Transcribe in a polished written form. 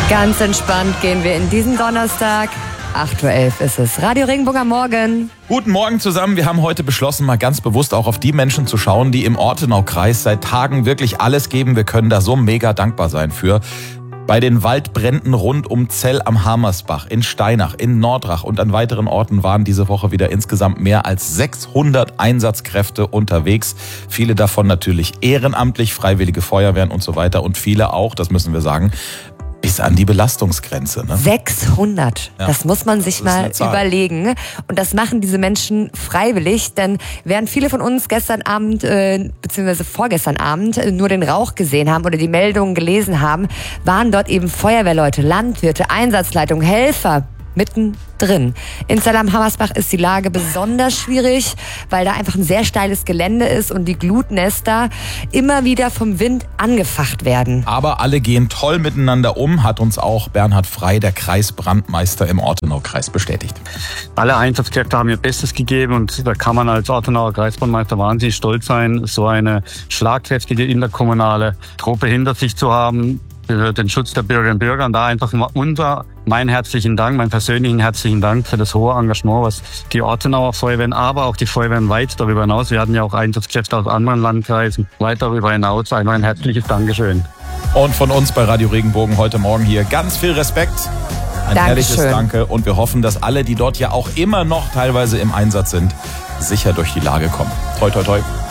Ganz entspannt gehen wir in diesen Donnerstag. 8:11 Uhr ist es. Radio Regenbogen am Morgen. Guten Morgen zusammen. Wir haben heute beschlossen, mal ganz bewusst auch auf die Menschen zu schauen, die im Ortenaukreis seit Tagen wirklich alles geben. Wir können da so mega dankbar sein für. Bei den Waldbränden rund um Zell am Hamersbach, in Steinach, in Nordrach und an weiteren Orten waren diese Woche wieder insgesamt mehr als 600 Einsatzkräfte unterwegs. Viele davon natürlich ehrenamtlich, freiwillige Feuerwehren und so weiter. Und viele auch, das müssen wir sagen, bis an die Belastungsgrenze. Ne? 600, ja. Das muss man sich mal überlegen. Und das machen diese Menschen freiwillig, denn während viele von uns gestern Abend bzw. vorgestern Abend nur den Rauch gesehen haben oder die Meldungen gelesen haben, waren dort eben Feuerwehrleute, Landwirte, Einsatzleitung, Helfer mittendrin. In Zell am Hamersbach ist die Lage besonders schwierig, weil da einfach ein sehr steiles Gelände ist und die Glutnester immer wieder vom Wind angefacht werden. Aber alle gehen toll miteinander um, hat uns auch Bernhard Frey, der Kreisbrandmeister im Ortenaukreis, bestätigt. Alle Einsatzkräfte haben ihr Bestes gegeben und da kann man als Ortenauer Kreisbrandmeister wahnsinnig stolz sein, so eine schlagkräftige interkommunale Truppe hinter sich zu haben, für den Schutz der Bürgerinnen und Bürger. Und da einfach mein herzlichen Dank, meinen persönlichen herzlichen Dank für das hohe Engagement, was die Ortenauer Feuerwehren, aber auch die Feuerwehren weit darüber hinaus, wir hatten ja auch Einsatzkräfte aus anderen Landkreisen, weit darüber hinaus, ein herzliches Dankeschön. Und von uns bei Radio Regenbogen heute Morgen hier ganz viel Respekt, ein ehrliches Danke und wir hoffen, dass alle, die dort ja auch immer noch teilweise im Einsatz sind, sicher durch die Lage kommen. Toi, toi, toi.